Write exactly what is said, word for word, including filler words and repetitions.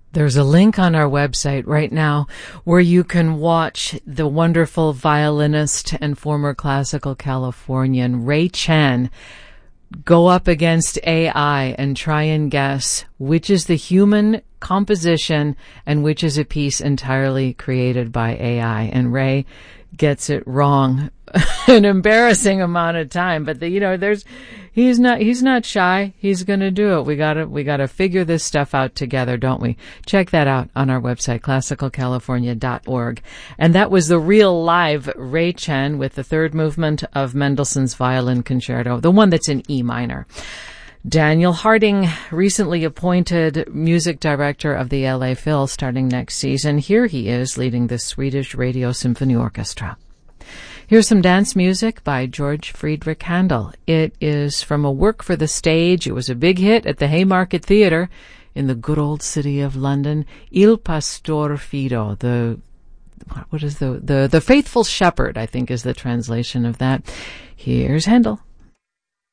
There's a link on our website right now where you can watch the wonderful violinist and former classical Californian Ray Chen go up against A I and try and guess which is the human composition and which is a piece entirely created by A I. And Ray gets it wrong an embarrassing amount of time, but the, you know, there's, he's not, he's not shy. He's going to do it. We gotta, we gotta figure this stuff out together, don't we? Check that out on our website, classical california dot org. And that was the real live Ray Chen with the third movement of Mendelssohn's Violin Concerto, the one that's in E minor. Daniel Harding, recently appointed music director of the L A Phil starting next season. Here he is leading the Swedish Radio Symphony Orchestra. Here's some dance music by George Friedrich Handel. It is from a work for the stage. It was a big hit at the Haymarket Theatre in the good old city of London. Il Pastor Fido, the what is the the the faithful shepherd, I think is the translation of that. Here's Handel.